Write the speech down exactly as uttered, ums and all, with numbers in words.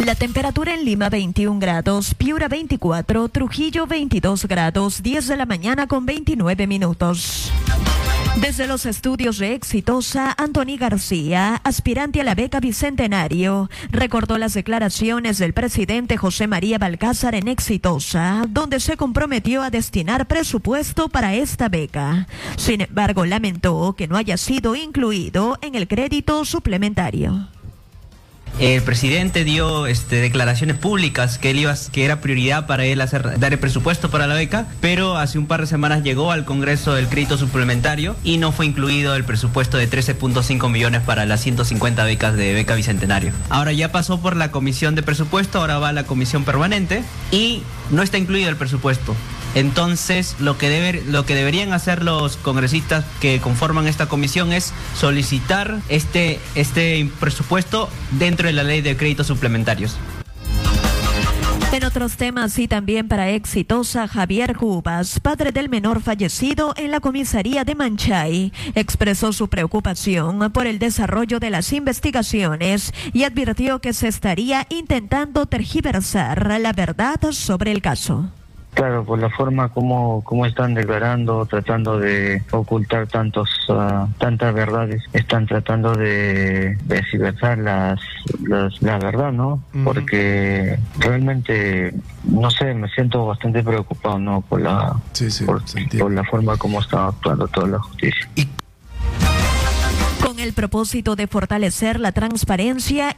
La temperatura en Lima veintiún grados, Piura veinticuatro, Trujillo veintidós grados, diez de la mañana con veintinueve minutos. Desde los estudios de Exitosa, Antony García, aspirante a la beca Bicentenario, recordó las declaraciones del presidente José María Balcázar en Exitosa, donde se comprometió a destinar presupuesto para esta beca. Sin embargo, lamentó que no haya sido incluido en el crédito suplementario. El presidente dio este, declaraciones públicas que él iba, que era prioridad para él hacer, dar el presupuesto para la beca, pero hace un par de semanas llegó al Congreso el crédito suplementario y no fue incluido el presupuesto de trece punto cinco millones para las ciento cincuenta becas de beca Bicentenario. Ahora ya pasó por la comisión de presupuesto, ahora va a la comisión permanente y no está incluido el presupuesto. Entonces, lo que debe, lo que deberían hacer los congresistas que conforman esta comisión es solicitar este, este presupuesto dentro de la ley de créditos suplementarios. En otros temas y también para Exitosa, Javier Cubas, padre del menor fallecido en la comisaría de Manchay, expresó su preocupación por el desarrollo de las investigaciones y advirtió que se estaría intentando tergiversar la verdad sobre el caso. Claro, por la forma como, como están declarando, tratando de ocultar tantos uh, tantas verdades, están tratando de tergiversar las, las la verdad, ¿no? Uh-huh. Porque realmente, no sé, me siento bastante preocupado, ¿no? Por la, sí, sí, por, por la forma como está actuando toda la justicia. Y con el propósito de fortalecer la transparencia